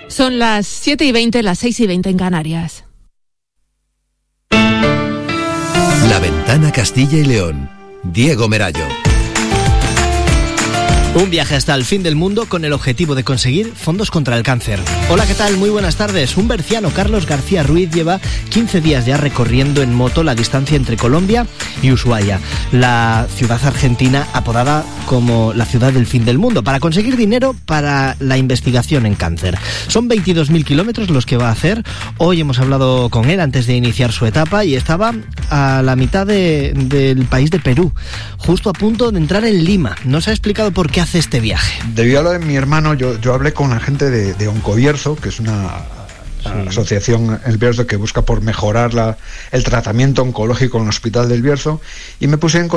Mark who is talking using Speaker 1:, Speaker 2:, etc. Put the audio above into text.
Speaker 1: Son las 7:20, las 6:20 en Canarias.
Speaker 2: La Ventana Castilla y León. Diego Merallo.
Speaker 3: Un viaje hasta el fin del mundo con el objetivo de conseguir fondos contra el cáncer. Hola, ¿qué tal? Muy buenas tardes. Un berciano, Carlos García Ruiz, lleva 15 días ya recorriendo en moto la distancia entre Colombia y Ushuaia, la ciudad argentina apodada como la ciudad del fin del mundo, para conseguir dinero para la investigación en cáncer. Son 22.000 kilómetros los que va a hacer. Hoy hemos hablado con él antes de iniciar su etapa y estaba a la mitad del país de Perú, justo a punto de entrar en Lima. Nos ha explicado por qué hace este viaje.
Speaker 4: Debido a lo de mi hermano, yo hablé con la gente de Oncobierzo, que es una asociación El Bierzo que busca por mejorar el tratamiento oncológico en el Hospital del Bierzo, y me puse en